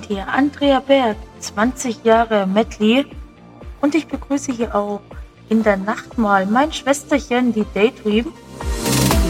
hier Andrea Berg, 20 Jahre Medley, und ich begrüße hier auch in der Nacht mal mein Schwesterchen, die Daydream.